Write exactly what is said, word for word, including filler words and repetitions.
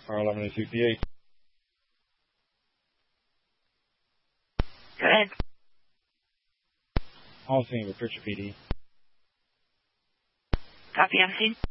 R eleven sixty-eight. Go ahead. All scene with Richard P D. Copy, on scene.